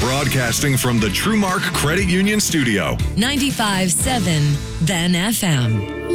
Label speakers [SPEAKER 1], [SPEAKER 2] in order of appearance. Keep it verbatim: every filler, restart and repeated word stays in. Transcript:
[SPEAKER 1] Broadcasting from the TrueMark Credit Union Studio.
[SPEAKER 2] ninety-five point seven Then F M.